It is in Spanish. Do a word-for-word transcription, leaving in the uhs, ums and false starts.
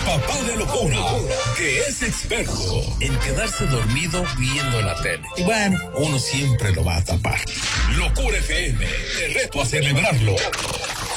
papá de locura, que es experto en quedarse dormido viendo la tele. Y bueno, uno siempre lo va a tapar. Locura F M, te reto a celebrarlo.